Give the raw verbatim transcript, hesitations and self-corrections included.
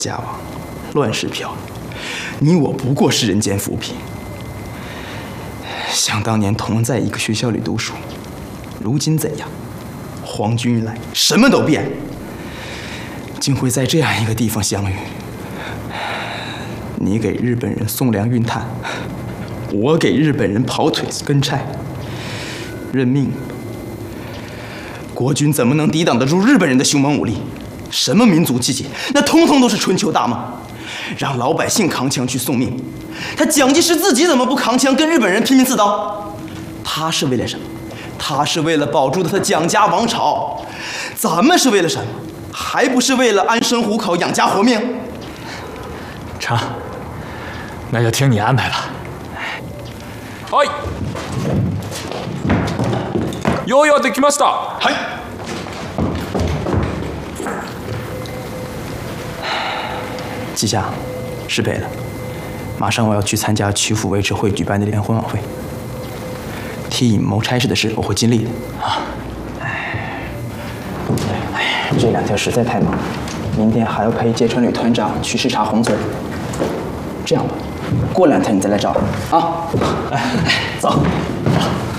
家王，乱世飘，你我不过是人间浮萍。想当年同在一个学校里读书，如今怎样？皇军一来，什么都变，竟会在这样一个地方相遇。你给日本人送粮运炭，我给日本人跑腿子跟差，认命。国军怎么能抵挡得住日本人的凶猛武力？什么民族气节，那通通都是春秋大梦。让老百姓扛枪去送命，他蒋介石自己怎么不扛枪跟日本人拼命刺刀？他是为了什么？他是为了保住他的蒋家王朝。咱们是为了什么？还不是为了安身糊口、养家活命？ 成，那就听你安排吧。 はい。用意はできました。 はい。季夏，失陪了。马上我要去参加曲阜维持会举办的联欢晚会，替尹谋差事的事我会尽力的啊。哎，哎，这两天实在太忙，明天还要陪芥川旅团长去视察红村。这样吧，过两天你再来找我啊。哎，走。